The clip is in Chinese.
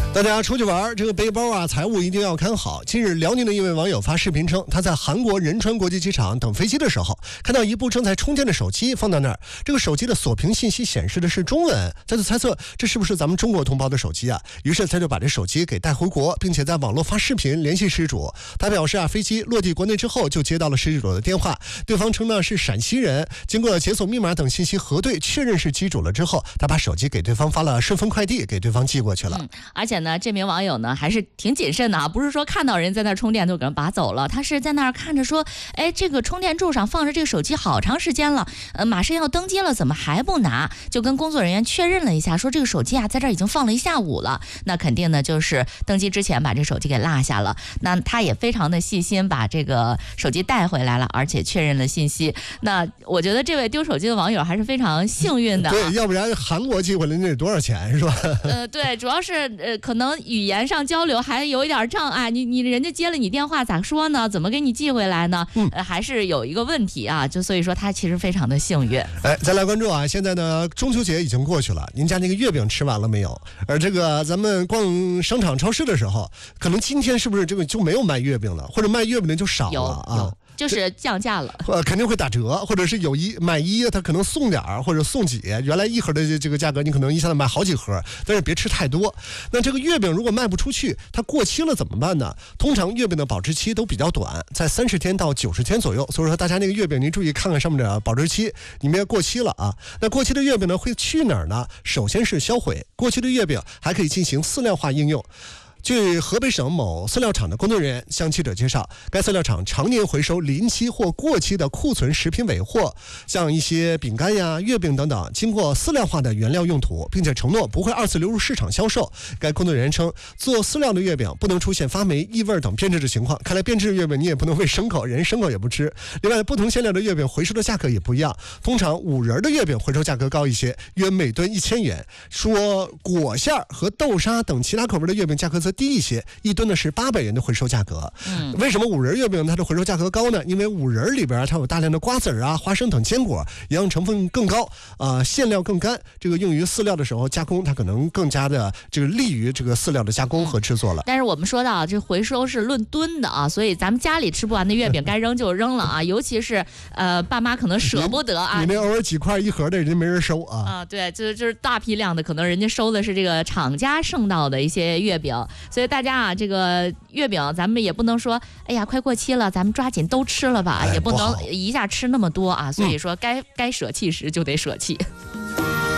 大家出去玩，这个背包啊、财物一定要看好。近日，辽宁的一位网友发视频称，他在韩国仁川国际机场等飞机的时候，看到一部正在充电的手机放到那儿，这个手机的锁屏信息显示的是中文，他就猜测这是不是咱们中国同胞的手机啊？于是他就把这手机给带回国，并且在网络发视频联系失主。他表示啊，飞机落地国内之后就接到了失主的电话，对方称呢是陕西人，经过解锁密码等信息核对，确认是机主了之后，他把手机给对方发了顺丰快递，给对方寄过去了。 而且呢，这名网友呢还是挺谨慎的啊，不是说看到人在那儿充电就给人拔走了，他是在那儿看着说，哎，这个充电柱上放着这个手机好长时间了，马上要登机了，怎么还不拿？就跟工作人员确认了一下，说这个手机啊在这儿已经放了一下午了，那肯定呢就是登机之前把这手机给落下了。那他也非常的细心，把这个手机带回来了，而且确认了信息。那我觉得这位丢手机的网友还是非常幸运的啊。 对，要不然韩国寄回来那得多少钱是吧？ 对，主要是可能语言上交流还有一点障碍，你人家接了你电话咋说呢？怎么给你寄回来呢？还是有一个问题啊，就所以说他其实非常的幸运。 哎，再来关注啊，现在呢中秋节已经过去了，您家那个月饼吃完了没有？而这个咱们逛商场超市的时候，可能今天是不是这个就没有卖月饼了，或者卖月饼的就少了啊？ 就是降价了， 肯定会打折，或者是有买一他可能送点或者送几，原来一盒的这个价格你可能一下子买好几盒，但是别吃太多。那这个月饼如果卖不出去，它过期了怎么办呢？通常月饼的保质期都比较短，在30天到90天左右，所以说大家那个月饼您注意看看上面的保质期，你别过期了啊。那过期的月饼呢会去哪儿呢？首先是销毁，过期的月饼还可以进行饲料化应用。据河北省某饲料厂的工作人员向记者介绍，该饲料厂常年回收临期或过期的库存食品尾货，像一些饼干呀、月饼等等，经过饲料化的原料用途，并且承诺不会2次流入市场销售。该工作人员称，做饲料的月饼不能出现发霉、异味等变质的情况。看来变质月饼你也不能喂牲口，人牲口也不吃。另外，不同馅料的月饼回收的价格也不一样，通常5仁的月饼回收价格高一些，约每吨1000元。说果馅和豆沙等其他口味的月饼价格低一些，一吨呢是800元的回收价格。为什么5仁月饼它的回收价格高呢？因为5仁里边它有大量的瓜子啊、花生等坚果，营养成分更高，馅料更干，这个用于饲料的时候加工，它可能更加的这个利于这个饲料的加工和制作了。 但是我们说到这回收是论吨的啊，所以咱们家里吃不完的月饼该扔就扔了啊，尤其是爸妈可能舍不得啊。 你那偶尔几块一盒的，人家没人收啊。 对，就是大批量的，可能人家收的是这个厂家剩到的一些月饼，所以大家啊，这个月饼咱们也不能说，哎呀，快过期了，咱们抓紧都吃了吧，也不能一下吃那么多啊。所以说，该舍弃时就得舍弃。